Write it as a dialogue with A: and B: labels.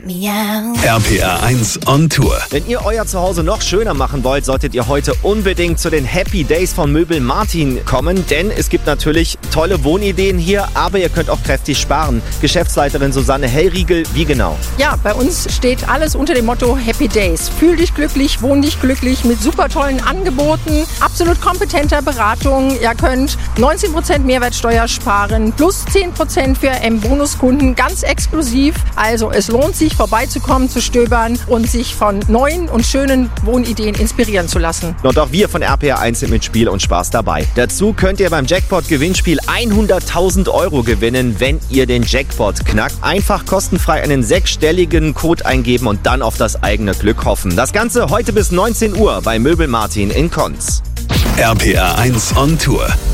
A: Miau.
B: RPR 1 on Tour.
C: Wenn ihr euer Zuhause noch schöner machen wollt, solltet ihr heute unbedingt zu den Happy Days von Möbel Martin kommen, denn es gibt natürlich tolle Wohnideen hier, aber ihr könnt auch kräftig sparen. Geschäftsleiterin Susanne Hellriegel, wie genau?
D: Ja, bei uns steht alles unter dem Motto Happy Days. Fühl dich glücklich, wohn dich glücklich mit super tollen Angeboten, absolut kompetenter Beratung. Ihr könnt 19% Mehrwertsteuer sparen, plus 10% für M-Bonuskunden, ganz exklusiv. Also es lohnt sich, vorbeizukommen, zu stöbern und sich von neuen und schönen Wohnideen inspirieren zu lassen.
C: Und auch wir von RPR 1 sind mit Spiel und Spaß dabei. Dazu könnt ihr beim Jackpot-Gewinnspiel 100.000 € gewinnen, wenn ihr den Jackpot knackt. Einfach kostenfrei einen 6-stelligen Code eingeben und dann auf das eigene Glück hoffen. Das Ganze heute bis 19 Uhr bei Möbel Martin in Konz.
B: RPR 1 on Tour.